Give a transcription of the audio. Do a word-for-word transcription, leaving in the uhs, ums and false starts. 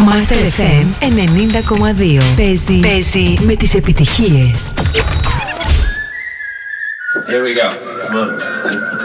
Master εφ εμ ενενήντα κόμμα δύο. Παίζει, παίζει με τις επιτυχίες. Here we go. Come on.